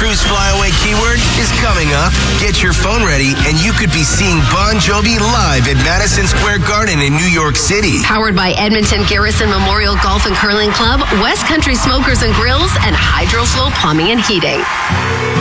Cruise Flyaway keyword is coming up. Get your phone ready and you could be seeing Bon Jovi live at Madison Square Garden in New York City. Powered by Edmonton Garrison Memorial Golf and Curling Club, West Country Smokers and Grills, and Hydroflow Plumbing and Heating.